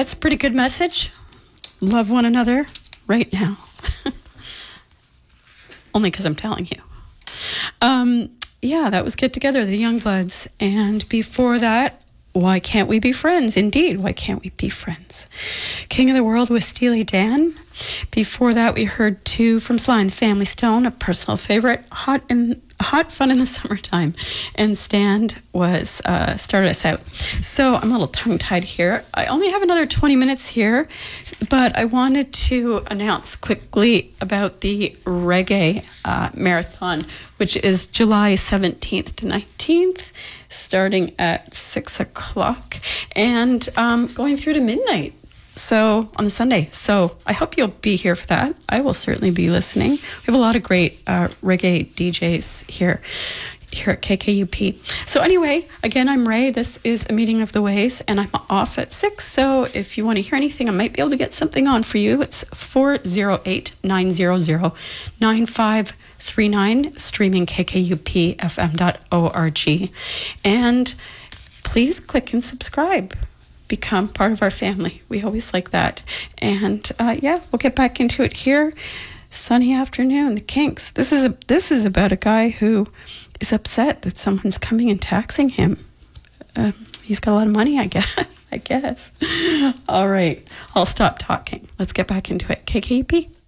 That's a pretty good message. Love one another right now. Only because I'm telling you. Yeah, that was Get Together, the Youngbloods. And before that, Why Can't We Be Friends? Indeed, Why Can't We Be Friends? King of the World with Steely Dan. Before that, we heard two from Sly and Family Stone, a personal favorite, Hot Fun in the Summertime. And Stand was started us out. So I'm a little tongue-tied here. I only have another 20 minutes here, but I wanted to announce quickly about the Reggae Marathon, which is July 17th to 19th, starting at 6 o'clock and going through to midnight. So on the Sunday. So I hope you'll be here for that. I will certainly be listening. We have a lot of great reggae DJs here at KKUP. So anyway, again, I'm Ray. This is A Meeting of the Ways, and I'm off at 6. So if you want to hear anything, I might be able to get something on for you. It's 408-900-9539, streaming kkupfm.org. And please click and subscribe. Become part of our family. We always like that. And yeah, we'll get back into it here. Sunny afternoon, the Kinks. This is about a guy who is upset that someone's coming and taxing him. He's got a lot of money, I guess. All right, I'll stop talking. Let's get back into it. KKUP.